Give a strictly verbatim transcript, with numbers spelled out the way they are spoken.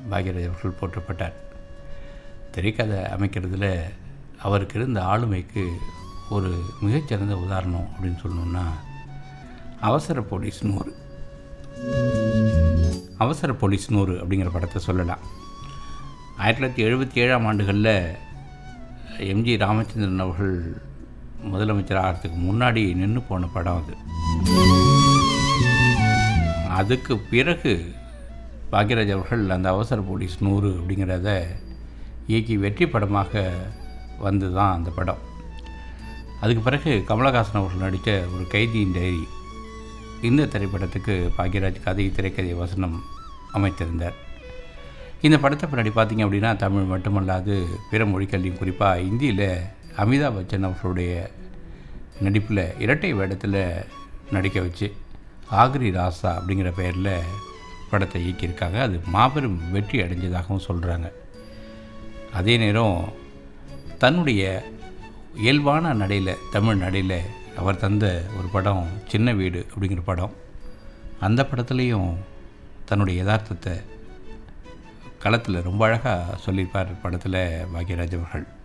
பாக்யராஜ் அவர்கள் போற்றப்பட்டார். திரைக்கதை அமைக்கிறதுல அவருக்கு இருந்த ஆளுமைக்கு ஒரு மிகச்சிறந்த உதாரணம் அப்படின்னு சொல்லணுன்னா அவசர போலீஸ் நூறு அவசர போலீஸ் நூறு அப்படிங்கிற படத்தை சொல்லலாம். ஆயிரத்தி தொள்ளாயிரத்தி எழுபத்தி ஏழாம் ஆண்டுகளில் எம்ஜி ராமச்சந்திரன் அவர்கள் முதலமைச்சர் ஆகிறதுக்கு முன்னாடி நின்று போன படம் அது. அதுக்கு பிறகு பாக்யராஜ் அவர்கள் அந்த அவசர போலீஸ் நூறு அப்படிங்கிறத இயக்கி வெற்றி படமாக வந்து தான் அந்த படம். அதுக்கு பிறகு கமலஹாசன் அவர்கள் நடித்த ஒரு கைதியின் டைரி, இந்த திரைப்படத்துக்கு பாக்யராஜ் கதை திரைக்கதை வசனம் அமைத்திருந்தார். இந்த படத்தை பின்னாடி பார்த்திங்க அப்படின்னா தமிழ் மட்டுமல்லாது பிற மொழிகள்லையும் குறிப்பாக இந்தியில் அமிதாப் பச்சன் அவர்களுடைய நடிப்பில் இரட்டை வேடத்தில் நடிக்க வச்சு ஆக்ரி ராசா அப்படிங்கிற பெயரில் படத்தை இயக்கியிருக்காங்க. அது மாபெரும் வெற்றி அடைஞ்சதாகவும் சொல்கிறாங்க. அதே நேரம் தன்னுடைய இயல்பான நடையில் தமிழ் நடையில் அவர் தந்த ஒரு படம் சின்ன வீடு அப்படிங்கிற படம். அந்த படத்துலேயும் தன்னுடைய யதார்த்தத்தை களத்தில் ரொம்ப அழகாக சொல்லியிருப்பார் படத்தில் பாக்யராஜ் அவர்கள்.